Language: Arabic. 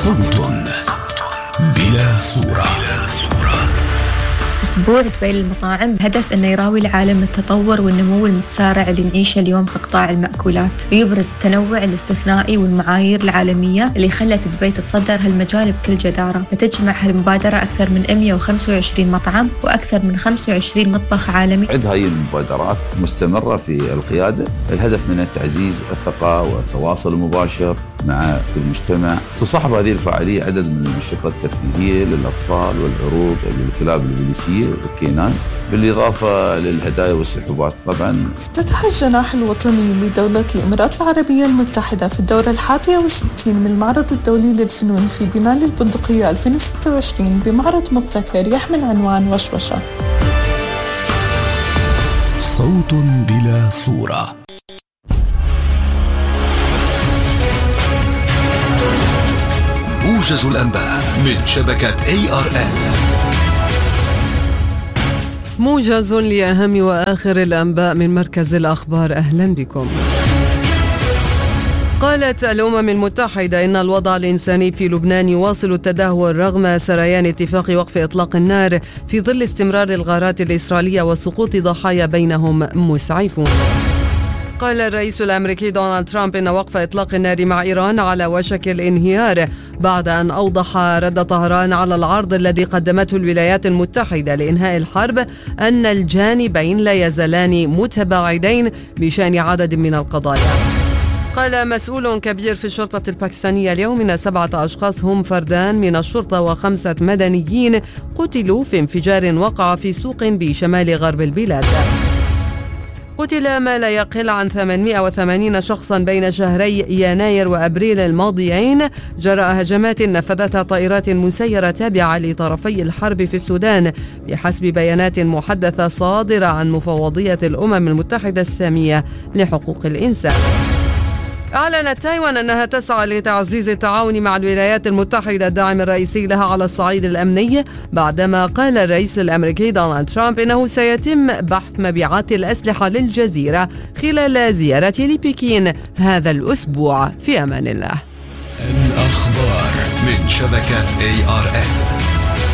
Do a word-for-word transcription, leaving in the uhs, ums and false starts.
صوت بلا صورة. أسبوع دبي للمطاعم بهدف أنه يراوي العالم التطور والنمو المتسارع اللي نعيشه اليوم في قطاع المأكولات، ويبرز التنوع الاستثنائي والمعايير العالمية اللي خلت دبي تتصدر هالمجال بكل جدارة. فتجمع هالمبادرة أكثر من مئة وخمسة وعشرين مطعم وأكثر من خمسة وعشرين مطبخ عالمي. عد هاي المبادرات مستمرة في القيادة، الهدف منها تعزيز الثقة والتواصل المباشر مع المجتمع. تصاحب هذه الفعالية عدد من الأنشطة الترفيهية للأطفال والعروض للكلاب البوليسية والكينان، بالإضافة للهدايا والسحوبات. طبعا افتتح الجناح الوطني لدولة الإمارات العربية المتحدة في الدورة الحادية والستين من المعرض الدولي للفنون في بناء البندقية ألفين وستة وعشرين بمعرض مبتكر يحمل عنوان وشوشة. صوت بلا صورة. موجز الأنباء من شبكة إيه آر إن. موجز لأهم وآخر الأنباء من مركز الأخبار. أهلا بكم. قالت الأمم المتحدة إن الوضع الإنساني في لبنان يواصل التدهور رغم سريان اتفاق وقف إطلاق النار في ظل استمرار الغارات الإسرائيلية وسقوط ضحايا بينهم مسعفون. قال الرئيس الأمريكي دونالد ترامب إن وقف إطلاق النار مع إيران على وشك الانهيار بعد أن أوضح رد طهران على العرض الذي قدمته الولايات المتحدة لإنهاء الحرب أن الجانبين لا يزالان متباعدين بشأن عدد من القضايا. قال مسؤول كبير في الشرطة الباكستانية اليوم إن سبعة أشخاص هم فردان من الشرطة وخمسة مدنيين قتلوا في انفجار وقع في سوق بشمال غرب البلاد. قتل ما لا يقل عن ثمانمئة وثمانين شخصا بين شهري يناير وأبريل الماضيين جراء هجمات نفذتها طائرات مسيرة تابعة لطرفي الحرب في السودان بحسب بيانات محدثة صادرة عن مفوضية الأمم المتحدة السامية لحقوق الإنسان. أعلنت تايوان أنها تسعى لتعزيز التعاون مع الولايات المتحدة الداعم الرئيسي لها على الصعيد الأمني، بعدما قال الرئيس الأمريكي دونالد ترامب إنه سيتم بحث مبيعات الأسلحة للجزيرة خلال زيارته لبكين هذا الأسبوع. في أمان الله. الأخبار من شبكة إيه آر إن.